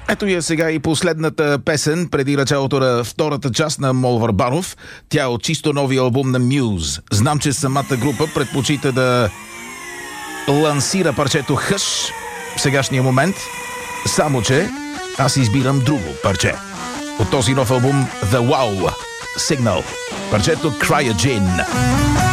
Ето я сега и последната песен преди началото на втората част на Мол Върбанов. Тя е от чисто новия албум на Muse. Знам, че самата група предпочита да лансира парчето Хъш в сегашния момент, само че аз избирам друго парче от този нов албум The Wow Signal. Парчето Cryogene.